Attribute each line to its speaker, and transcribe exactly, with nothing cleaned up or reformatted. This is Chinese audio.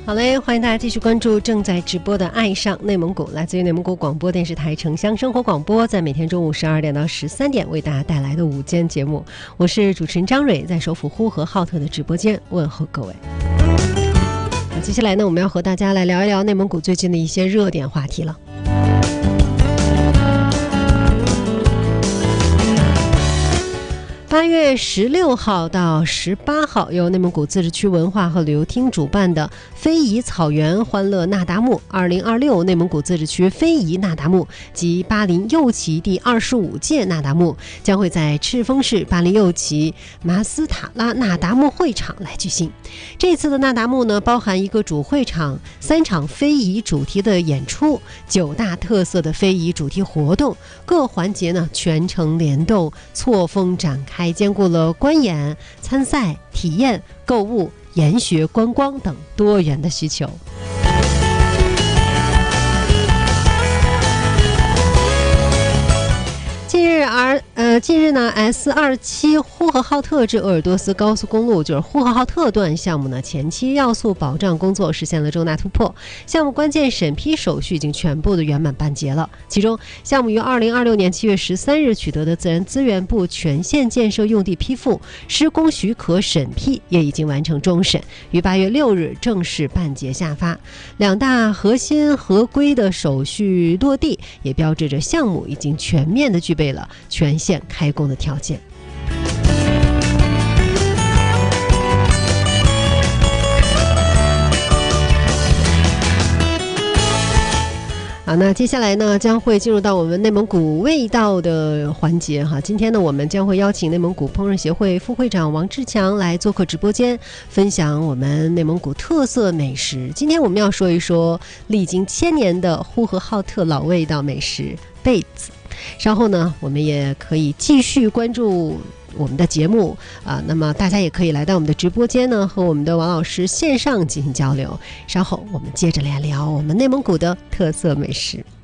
Speaker 1: 好嘞，欢迎大家继续关注正在直播的《爱上内蒙古》，来自于内蒙古广播电视台城乡生活广播，在每天中午十二点到十三点为大家带来的午间节目。我是主持人张蕊，在首府呼和浩特的直播间问候各位。那接下来呢，我们要和大家来聊一聊内蒙古最近的一些热点话题了。八月十六号到十八号，由内蒙古自治区文化和旅游厅主办的非遗草原欢乐那达慕二零二六内蒙古自治区非遗那达慕及巴林右旗第二十五届那达慕将会在赤峰市巴林右旗马斯塔拉那达慕会场来举行。这次的那达慕呢，包含一个主会场、三场非遗主题的演出、九大特色的非遗主题活动，各环节呢全程联动，错峰展开。还兼顾了观演、参赛、体验、购物、研学、观光等多元的需求。近日而呃，近日呢 ，S 二七呼和浩特至鄂尔多斯高速公路就是呼和浩特段项目呢，前期要素保障工作实现了重大突破，项目关键审批手续已经全部的圆满办结了。其中，项目于二零二六年七月十三日取得的自然资源部全县建设用地批复、施工许可审批也已经完成终审，于八月六日正式办结下发。两大核心合规的手续落地，也标志着项目已经全面的具备了全线开工的条件。好，那接下来呢，将会进入到我们内蒙古味道的环节哈。今天呢，我们将会邀请内蒙古烹饪协会副会长王志强来做客直播间，分享我们内蒙古特色美食。今天我们要说一说历经千年的呼和浩特老味道美食贝子。稍后呢，我们也可以继续关注我们的节目啊，那么大家也可以来到我们的直播间呢，和我们的王老师线上进行交流。稍后我们接着来聊我们内蒙古的特色美食。